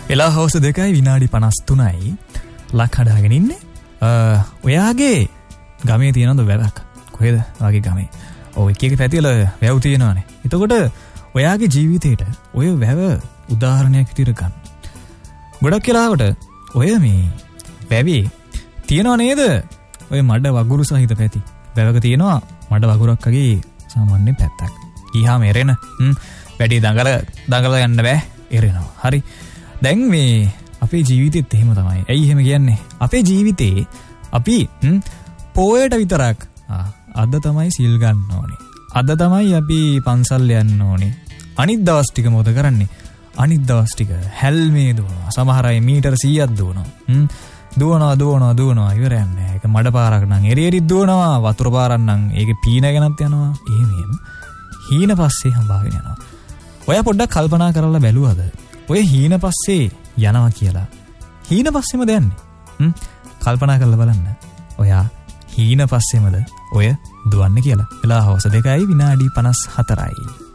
වෙලා හවස 2යි විනාඩි 53යි. ලක් හදාගෙන ඉන්නේ. ඔයාගේ ගමේ තියෙනවද වැවක්? කොහෙද වාගේ ගමේ? ඔය එක එක පැතිවල වැව් තියෙනවානේ. එතකොට ඔයාගේ ජීවිතේට ඔය වැව උදාහරණයක් විදිහට ගන්න. ගොඩක් වෙලාවට ඔය මේ වැවේ තියනව නේද? ඔය මඩ වගුරු සහිත පැති. වැවක තියනවා මඩ වගුරක් වගේ සාමාන්‍ය පැත්තක්. ඊහාම එරෙන. වැඩි දඟල යන්න බෑ. එරෙනවා. හරි. දැන් මේ අපේ ජීවිතෙත් එහෙම තමයි. ඇයි එහෙම කියන්නේ? අපේ ජීවිතේ අපි පොයට විතරක් අද තමයි සිල් ගන්න ඕනේ. අද තමයි අපි පන්සල් යන්න ඕනේ. අනිත් දවස් ටික මොකද කරන්නේ? අනිත් දවස් ටික හැල්මේ දුවනවා. සමහර අය මීටර 100ක් දුවනවා. දුවනවා ඉවරයක් නෑ. ඒක මඩ පාරක් නම් එරියරි දුවනවා. වතුර පාරක් නම් ඒකේ පීනගෙනත් යනවා. එහෙම හීන පස්සේ හඹාගෙන යනවා. ඔයා පොඩ්ඩක් කල්පනා කරලා බැලුවද? ඔය හීන පස්සේ යනවා කියලා. හීන පස්සේමද යන්නේ? කල්පනා කරලා බලන්න. ඔයා හීන පස්සේමද ඔය දුවන්නේ කියලා. වෙලා හවස 2යි විනාඩි 54යි.